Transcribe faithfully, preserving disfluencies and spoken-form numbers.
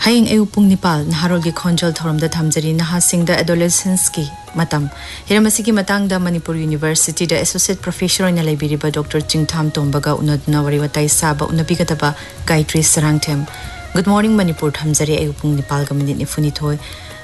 Haying Eupung Nipal, Naharogi Konjal Thoramda Tamjari, Nahasing the adolescents Matam. Hiramasiki Matangda Manipur University, the Associate Professor in Alibiriba, Doctor Jingtam Tombaga, Unadna Wariwatai Saba, Unabigataba, Gayatri Sarangtem. Good morning, Manipur Tamjari Eupung Nipal Gaminit Nifunitoy.